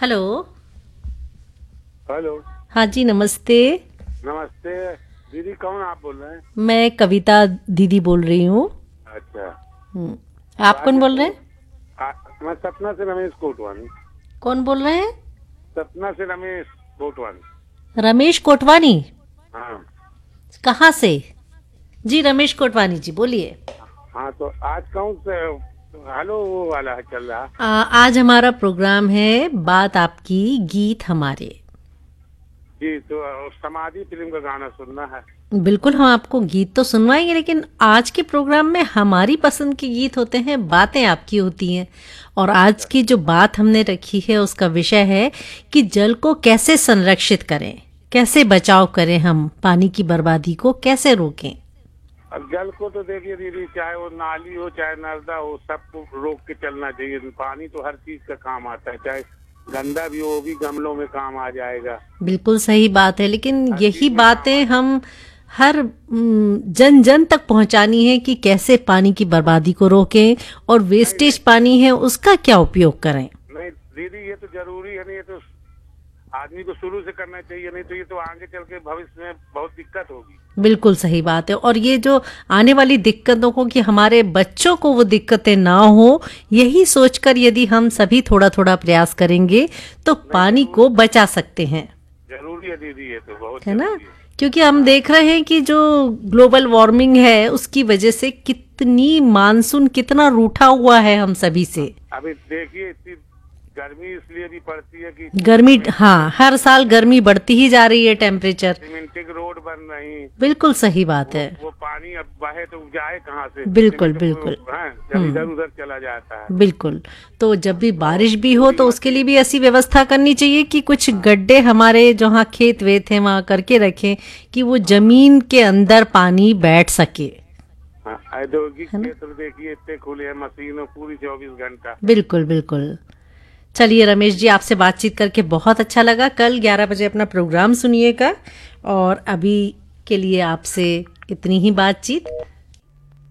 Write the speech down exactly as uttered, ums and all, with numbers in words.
Hello. Hello. हाँ जी, नमस्ते। नमस्ते दीदी, कौन आप बोल रहे हैं? मैं कविता दीदी बोल रही हूँ। अच्छा। हम्म, तो आप आज कौन बोल रहे तो हैं? आ, मैं सपना से रमेश कोटवानी। कौन बोल रहे हैं? सपना से रमेश कोटवानी। रमेश कोटवानी। हाँ। कहाँ से? जी रमेश कोटवानी जी, बोलिए। हाँ, तो आज कौन से हेलो वो वाला है चल रहा? आ, आज हमारा प्रोग्राम है बात आपकी गीत हमारे। जी, तो समाधि फिल्म का गाना सुनना है। बिल्कुल, हम आपको गीत तो सुनवाएंगे, लेकिन आज के प्रोग्राम में हमारी पसंद के गीत होते हैं, बातें आपकी होती हैं। और आज की जो बात हमने रखी है उसका विषय है कि जल को कैसे संरक्षित करें, कैसे बचाव करें, हम पानी की बर्बादी को कैसे रोकें। अब जल को तो देखिए दीदी, चाहे वो नाली हो चाहे नर्दा हो, सबको रोक के चलना चाहिए। पानी तो हर चीज का काम आता है, चाहे गंदा भी हो वो भी गमलों में काम आ जाएगा। बिल्कुल सही बात है, लेकिन हर यही चीज में काम बातें आता है। हम हर उम, जन जन तक पहुंचानी है कि कैसे पानी की बर्बादी को रोकें और नहीं नहीं वेस्टेज पानी है उसका क्या उपयोग करें। नहीं दीदी, ये तो जरूरी है। नहीं, ये तो आदमी को शुरू से करना चाहिए, नहीं तो ये तो आगे चल के भविष्य में बहुत दिक्कत होगी। बिल्कुल सही बात है। और ये जो आने वाली दिक्कतों को, कि हमारे बच्चों को वो दिक्कतें ना हो, यही सोचकर यदि हम सभी थोड़ा थोड़ा प्रयास करेंगे तो नहीं, पानी जरूर को बचा सकते हैं, जरूरी है दीदी, ये तो बहुत है ना। जरूरी है। क्योंकि हम हाँ। देख रहे हैं कि जो ग्लोबल वार्मिंग है उसकी वजह से कितनी मानसून कितना रूठा हुआ है हम सभी से। अभी देखिए, इतनी गर्मी इसलिए भी पड़ती है कि गर्मी, सीमेंटेड हाँ, हर साल गर्मी बढ़ती ही जा रही है, टेम्परेचर। सीमेंटेड रोड बन रही। बिल्कुल सही बात वो, है। वो पानी अब बहे तो जाए कहाँ से? बिल्कुल सीमेंट बिल्कुल। वो, हाँ, जब इधर उधर चला जाता है। बिल्कुल। तो जब भी बारिश भी हो पूरी तो उसके लिए मशीन। भी ऐसी व्यवस्था करनी चाहिए कि कुछ गड्ढे हमारे जहाँ खेत वेत हैं वहाँ करके रखें कि वो जमीन के अंदर पानी बैठ सके, हाँ, औद्योगिक है ना। क्षेत्र देखिए, इतने खुले हैं मशीनों, पूरी चौबीस घंटा। बिल्कुल बिल्कुल। चलिए रमेश जी, आपसे बातचीत करके बहुत अच्छा लगा। कल ग्यारह बजे अपना प्रोग्राम सुनिएगा, और अभी के लिए आपसे इतनी ही बातचीत।